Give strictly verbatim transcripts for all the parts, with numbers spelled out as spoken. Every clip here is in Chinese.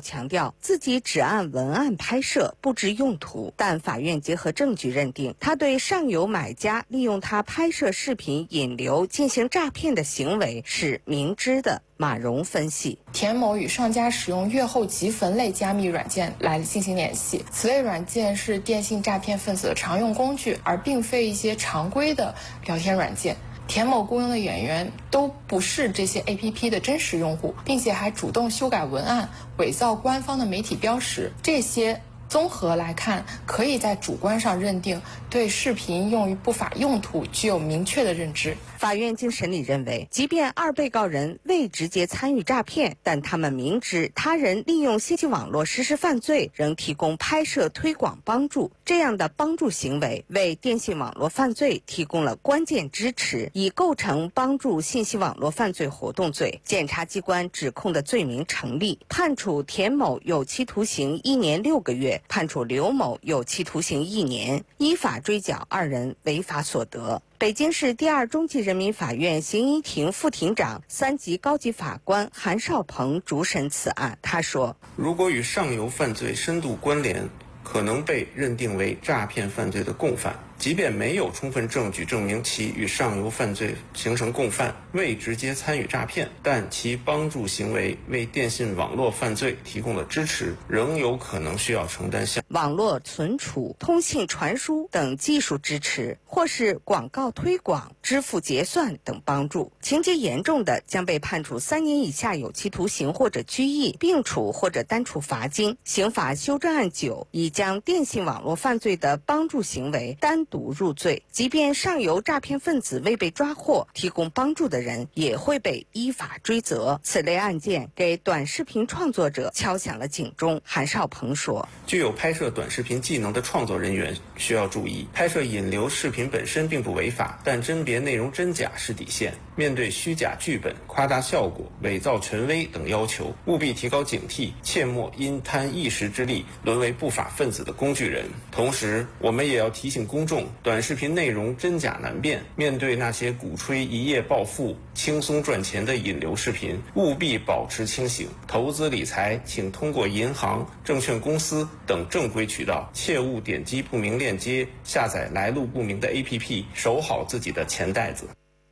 强调自己只按文案拍摄，不知用途，但法院结合证据认定，他对上游买家利用他拍摄视频引流进行诈骗的行为是明知的。马蓉分析， 田某与商家使用阅后即焚类加密软件来进行联系，此类软件是电信诈骗分子的常用工具，而并非一些常规的聊天软件。田某雇佣的演员都不是这些 A P P 的真实用户，并且还主动修改文案，伪造官方的媒体标识，这些综合来看，可以在主观上认定对视频用于不法用途具有明确的认知。 法院经审理认为，即便二被告人未直接参与诈骗，但他们明知他人利用信息网络实施犯罪，仍提供拍摄推广帮助，这样的帮助行为为电信网络犯罪提供了关键支持，已构成帮助信息网络犯罪活动罪。检察机关指控的罪名成立，判处田某有期徒刑一年六个月，判处刘某有期徒刑一年，依法追缴二人违法所得。北京市第二中级人民法院刑一庭副庭长、三级高级法官韩少鹏主审此案。他说， 如果与上游犯罪深度关联，可能被认定为诈骗犯罪的共犯。即便没有充分证据证明其与上游犯罪形成共犯，未直接参与诈骗，但其帮助行为为电信网络犯罪提供了支持，仍有可能需要承担相网络存储、通信传输等技术支持，或是广告推广、支付结算等帮助。情节严重的，将被判处三年以下有期徒刑或者拘役，并处或者单处罚金。刑法修正案九已将电信网络犯罪的帮助行为单独入罪，即便上游诈骗分子未被抓获，提供帮助的人也会被依法追责。此类案件给短视频创作者敲响了警钟。韩少鹏说， 具有拍摄短视频技能的创作人员需要注意，拍摄引流视频本身并不违法，但甄别内容真假是底线。面对虚假剧本、夸大效果、伪造权威等要求，务必提高警惕，切莫因贪一时之利沦为不法分子的工具人。同时，我们也要提醒公众，短视频内容真假难辨，面对那些鼓吹一夜暴富、轻松赚钱的引流视频，务必保持清醒。投资理财，请通过银行、证券公司等正规渠道，切勿点击不明链接，下载来路不明的 A P P， 守好自己的钱袋子。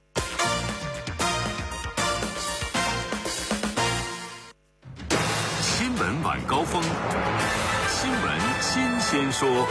新闻晚高峰，新闻新鲜说。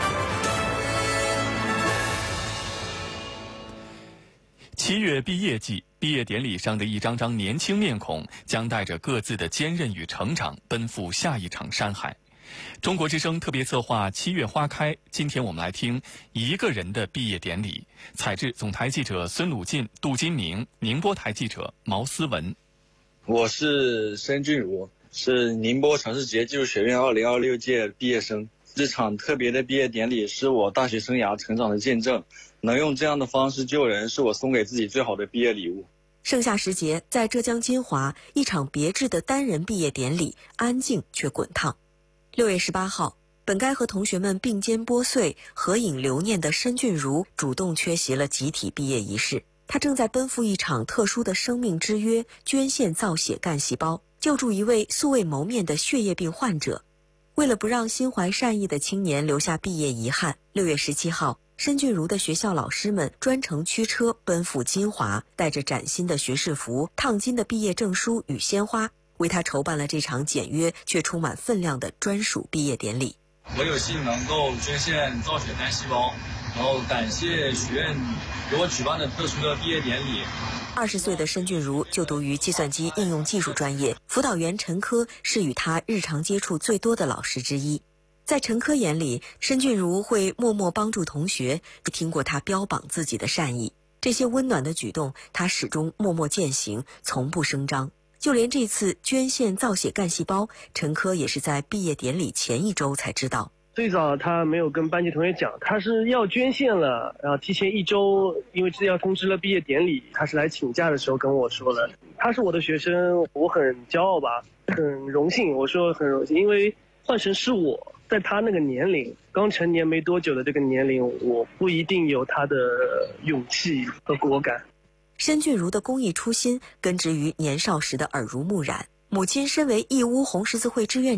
七月毕业季，毕业典礼上的一张张年轻面孔将带着各自的坚韧与成长，奔赴下一场山海。中国之声特别策划七月花开，今天我们来听一个人的毕业典礼。采制总台记者孙鲁进、杜金明，宁波台记者毛思文。 我是申俊儒，是宁波城市职业技术学院二零二六届毕业生。这场特别的毕业典礼是我大学生涯成长的见证，能用这样的方式救人，是我送给自己最好的毕业礼物。 盛夏时节，在浙江金华，一场别致的单人毕业典礼，安静却滚烫。六月十八号，本该和同学们并肩拨穗、合影留念的申俊儒主动缺席了集体毕业仪式。他正在奔赴一场特殊的生命之约，捐献造血干细胞，救助一位素未谋面的血液病患者。为了不让心怀善意的青年留下毕业遗憾，六月十七号，申俊儒的学校老师们专程驱车奔赴金华，带着崭新的学士服、烫金的毕业证书与鲜花，为他筹办了这场简约却充满分量的专属毕业典礼。 我有幸能够捐献造血干细胞，然后感谢学院给我举办的特殊的毕业典礼。 二十岁的申俊儒就读于计算机应用技术专业，辅导员陈科是与他日常接触最多的老师之一。在陈科眼里，申俊儒会默默帮助同学，听过他标榜自己的善意，这些温暖的举动，他始终默默践行，从不声张。就连这次捐献造血干细胞，陈科也是在毕业典礼前一周才知道。 最早他没有跟班级同学讲，他是要捐献了，然后提前一周，因为这要通知了毕业典礼，他是来请假的时候跟我说的。他是我的学生，我很骄傲吧，很荣幸。我说很荣幸，因为换成是我，在他那个年龄，刚成年没多久的这个年龄，我不一定有他的勇气和果敢。 申俊儒的公益初心根植于年少时的耳濡目染，母亲身为义乌红十字会志愿